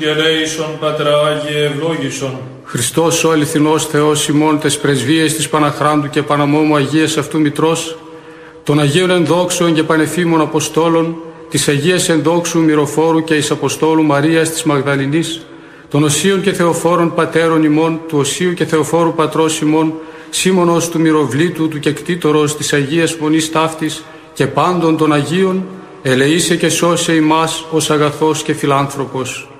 Και ελέησον, Πατρά Άγιε, ευλόγησον. Χριστός ο αληθινός Θεός ημών τες πρεσβείες της Παναχράντου και Παναμόμου Αγίας αυτού Μητρός, των Αγίων ενδόξεων και πανεφήμων Αποστόλων, της Αγίας ενδόξου Μυροφόρου και εις Αποστόλου Μαρίας της Μαγδαληνής, των Οσίων και Θεοφόρων Πατέρων ημών, του Οσίου και Θεοφόρου Πατρός ημών, Σίμωνος του Μυροβλήτου, του Κεκτήτορος της Αγίας Μονής Ταύτης και πάντων των Αγίων, ελεήσε και σώσε ημάς ως αγαθός και φιλάνθρωπος.